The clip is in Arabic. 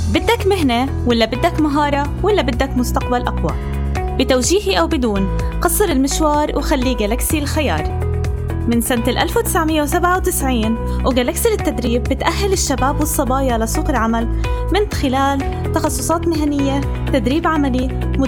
بدك مهنة ولا بدك مهارة ولا بدك مستقبل أقوى؟ بتوجيهي أو بدون، قصر المشوار وخلي جالكسي الخيار. من سنة 1997 وجالكسي للتدريب بتأهل الشباب والصبايا لسوق العمل من خلال تخصصات مهنية، تدريب عملي،